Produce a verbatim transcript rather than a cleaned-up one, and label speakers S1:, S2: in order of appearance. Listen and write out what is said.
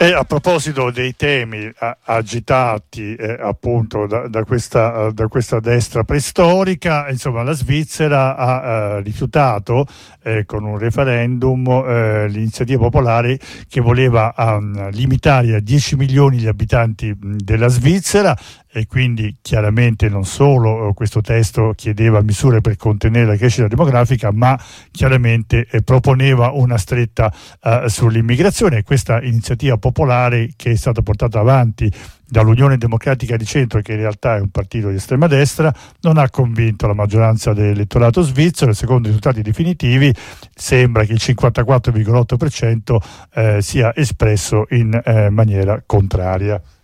S1: E a proposito dei temi a, agitati eh, appunto da, da, questa, da questa destra preistorica, insomma la Svizzera ha eh, rifiutato eh, con un referendum eh, l'iniziativa popolare che voleva um, limitare a dieci milioni gli abitanti della Svizzera, e quindi chiaramente non solo eh, questo testo chiedeva misure per contenere la crescita demografica, ma chiaramente eh, proponeva una stretta eh, sull'immigrazione. Questa iniziativa popolare, che è stata portata avanti dall'Unione Democratica di Centro, che in realtà è un partito di estrema destra, non ha convinto la maggioranza dell'elettorato svizzero. Secondo i risultati definitivi sembra che il cinquantaquattro virgola otto per cento eh, sia espresso in eh, maniera contraria.